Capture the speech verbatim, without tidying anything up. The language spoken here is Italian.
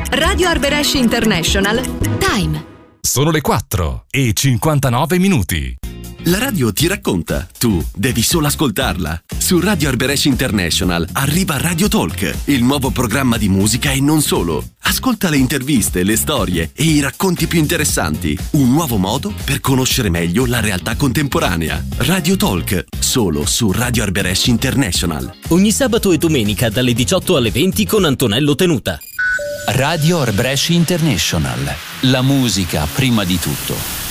Radio Arberesh International. Time. Sono le quattro e cinquantanove minuti. La radio ti racconta, tu devi solo ascoltarla. Su Radio Arberesh International arriva Radio Talk, il nuovo programma di musica e non solo. Ascolta le interviste, le storie e i racconti più interessanti. Un nuovo modo per conoscere meglio la realtà contemporanea. Radio Talk, solo su Radio Arberesh International. Ogni sabato e domenica dalle diciotto alle venti con Antonello Tenuta. Radio Arberesh International. La musica prima di tutto.